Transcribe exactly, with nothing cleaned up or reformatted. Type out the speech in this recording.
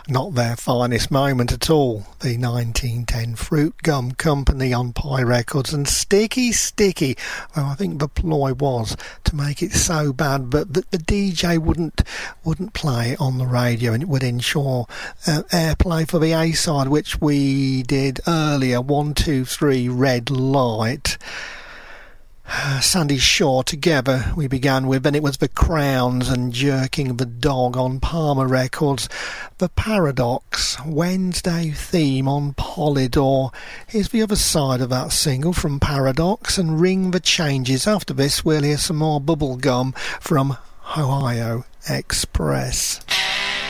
Not their finest moment at all. The nineteen ten Fruit Gum Company on Pie Records, and Sticky Sticky. Well, I think the ploy was to make it so bad, but that the D J wouldn't wouldn't play it on the radio, and it would ensure uh, airplay for the A side, which we did earlier. One, two, three, red light. Sandy Shaw together we began with, and it was the Crowns and Jerking the Dog on Palmer Records. The Paradox Wednesday theme on Polydor. Here's the other side of that single from Paradox, and Ring the Changes. After this we'll hear some more Bubblegum from Ohio Express.